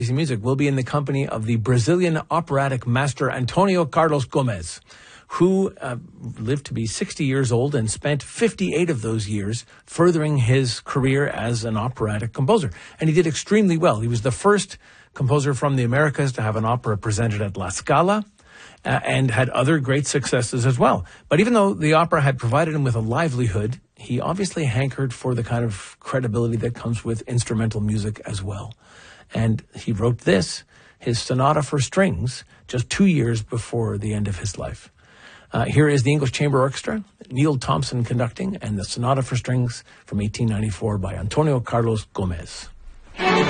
Music will be in the company of the Brazilian operatic master Antonio Carlos Gomes, who lived to be 60 years old and spent 58 of those years furthering his career as an operatic composer. And he did extremely well. He was the first composer from the Americas to have an opera presented at La Scala, and had other great successes as well. But even though the opera had provided him with a livelihood, he obviously hankered for the kind of credibility that comes with instrumental music as well. And he wrote this, his Sonata for Strings, just 2 years before the end of his life. Here is the English Chamber Orchestra, Neil Thompson conducting, and the Sonata for Strings from 1894 by Antonio Carlos Gomes.